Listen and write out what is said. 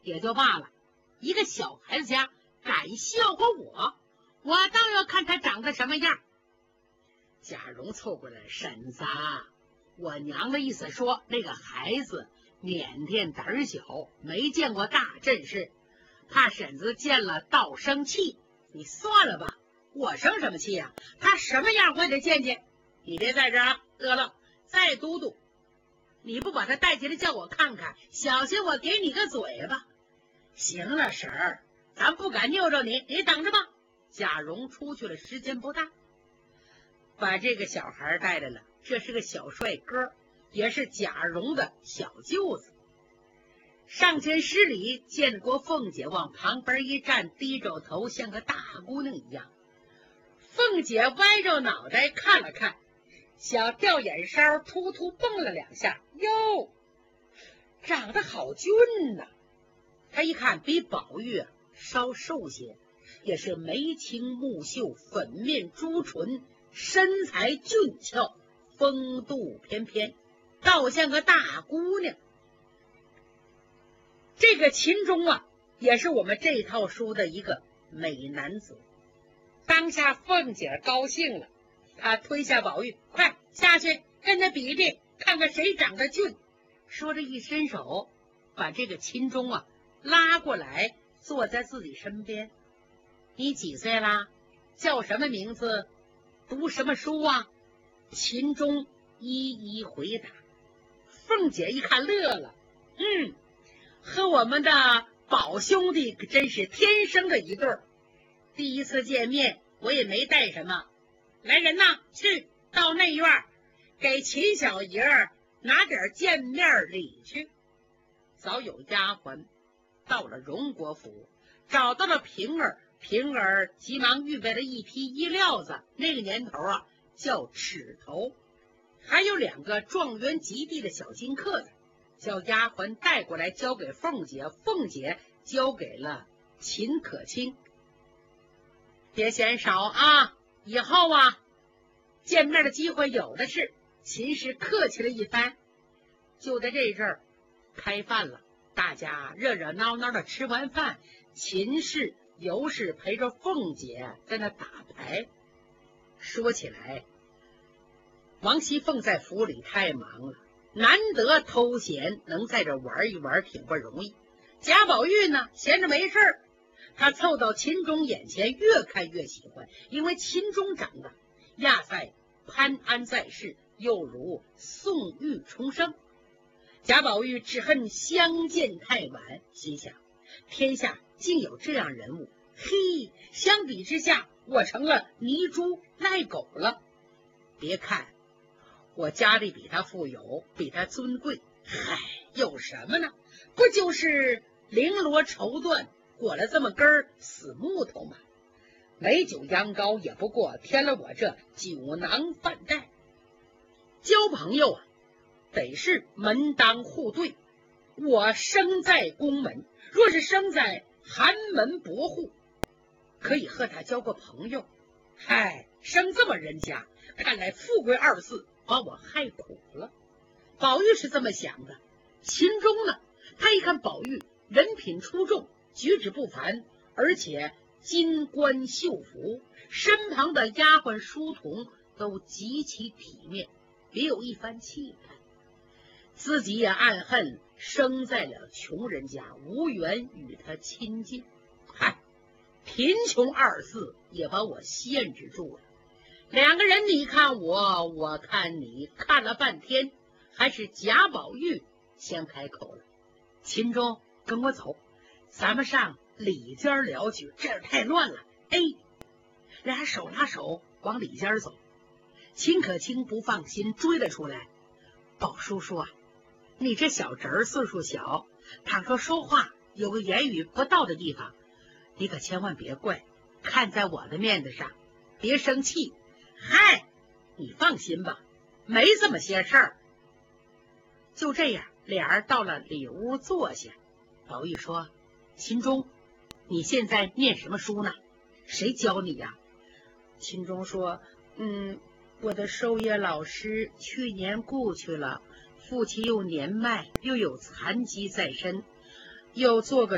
也就罢了，一个小孩子家敢笑话我倒要看他长得什么样。贾蓉凑过来，婶子，我娘的意思说那个孩子腼腆胆小，没见过大阵势，怕婶子见了倒生气。你算了吧，我生什么气呀？他什么样我也得见见。你别在这儿乐了，再嘟嘟，你不把他带进来叫我看看，小心我给你个嘴巴。行了，婶儿，咱不敢拗着你，你等着吧。贾蓉出去了，时间不大，把这个小孩带来了。这是个小帅哥，也是贾蓉的小舅子。上前施礼，见过凤姐，往旁边一站，低着头，像个大姑娘一样。凤姐歪着脑袋看了看，小吊眼梢突突蹦了两下，哟，长得好俊呐！他一看比宝玉稍瘦些，也是眉清目秀，粉面朱唇，身材俊俏，风度翩翩，倒像个大姑娘。这个秦钟啊，也是我们这套书的一个美男子。当下凤姐高兴了，她推下宝玉，快下去跟他比比，看看谁长得俊。说着一伸手，把这个秦钟啊拉过来，坐在自己身边。你几岁啦？叫什么名字？读什么书啊？秦钟一一回答。凤姐一看乐了，和我们的宝兄弟可真是天生的一对儿。第一次见面我也没带什么，来人呐，去到内院给秦小爷儿拿点见面礼去。早有丫鬟到了荣国府，找到了平儿，平儿急忙预备了一批衣料子，那个年头啊叫尺头，还有2个状元及第的小金克子，叫丫鬟带过来交给凤姐，凤姐交给了秦可卿。别嫌少啊，以后啊见面的机会有的是。秦氏客气了一番，就在这阵儿开饭了，大家热热闹闹的吃完饭，秦氏尤氏陪着凤姐在那打牌。说起来，王熙凤在府里太忙了，难得偷闲，能在这玩一玩挺不容易。贾宝玉呢，闲着没事儿，他凑到秦钟眼前，越看越喜欢，因为秦钟长得亚赛潘安在世，又如宋玉重生。贾宝玉只恨相见太晚，心想天下竟有这样人物，嘿，相比之下我成了泥猪赖狗了。别看我家里比他富有，比他尊贵，嗨，有什么呢？不就是绫罗绸缎裹了这么根死木头吗？美酒羊羔也不过添了我这酒囊饭袋。交朋友啊，得是门当户对。我生在宫门，若是生在寒门薄户，可以和他交个朋友。嗨，生这么人家，看来富贵2字把我害苦了。宝玉是这么想的。秦钟呢，他一看宝玉人品出众，举止不凡，而且金冠绣服，身旁的丫鬟书童都极其体面，别有一番气派。自己也暗恨生在了穷人家，无缘与他亲近。嗨，贫穷2字也把我限制住了。2个人你看我，我看你，看了半天，还是贾宝玉先开口了。秦钟，跟我走，咱们上里间聊去，这儿太乱了。哎，俩手拉手往里间走。秦可卿不放心，追了出来。宝叔叔啊，你这小侄儿岁数小，倘说说话有个言语不到的地方，你可千万别怪，看在我的面子上，别生气。嗨，你放心吧，没这么些事儿。就这样，俩人到了里屋坐下。宝玉说：“秦钟，你现在念什么书呢？谁教你呀？”秦钟说：“我的授业老师去年故去了，父亲又年迈，又有残疾在身，又做个